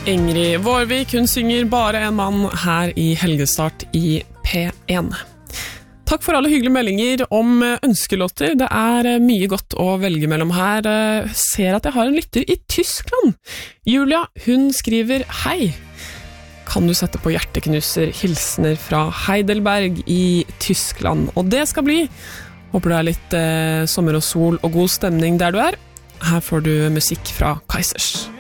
Ingrid Vårvik, hun synger Bare en mann her i Helgestart i P1. Takk for alle hyggelige meldinger om ønskelåter. Det mye godt å velge mellom her. Ser at jeg har en lytter i Tyskland. Julia, hun skriver Hei. Kan du sette på hjerteknuser hilsener fra Heidelberg i Tyskland? Og det skal bli. Håper det litt sommer og sol og god stemning der du er. Her får du musikk fra Kaizers.